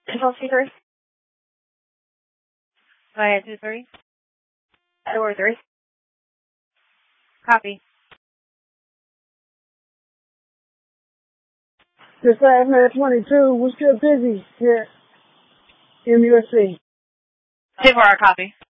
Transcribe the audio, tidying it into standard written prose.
Control C3. Go ahead, 2-3. Door 3. Copy. This last man 22, we're still busy here in USC. 10-4, copy.